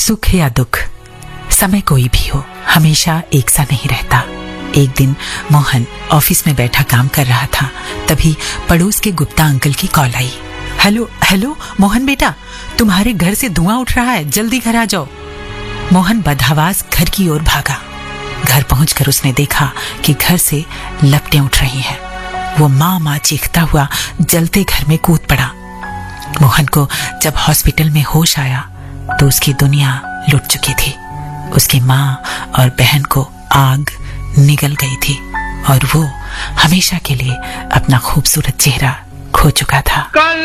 सुख या दुख, समय कोई भी हो, हमेशा एक सा नहीं रहता। एक दिन मोहन ऑफिस में बैठा काम कर रहा था, तभी पड़ोस के गुप्ता अंकल की कॉल आई। हेलो हेलो मोहन बेटा, तुम्हारे घर से धुआं उठ रहा है, जल्दी घर आ जाओ। मोहन बदहवास घर की ओर भागा। घर पहुंचकर उसने देखा कि घर से लपटें उठ रही हैं। वो माँ माँ चीखता हुआ जलते घर में कूद पड़ा। मोहन को जब हॉस्पिटल में होश आया तो उसकी दुनिया लुट चुकी थी। उसकी माँ और बहन को आग निगल गई थी और वो हमेशा के लिए अपना खूबसूरत चेहरा खो चुका था।